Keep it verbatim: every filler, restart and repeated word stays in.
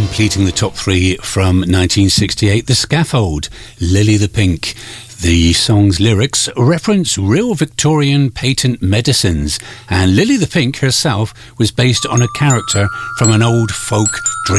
completing the top three from nineteen sixty-eight, The Scaffold, Lily the Pink. The song's lyrics reference real Victorian patent medicines, and Lily the Pink herself was based on a character from an old folk dream.